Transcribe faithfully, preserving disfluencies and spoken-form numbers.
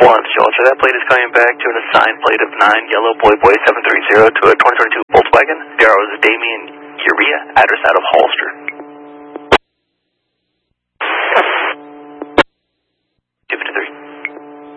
One, Georgia. That plate is coming back to an assigned plate of nine, Yellow Boy Boy seven three zero to a twenty twenty-two Volkswagen. Darrow is Damien Urea, address out of Holster.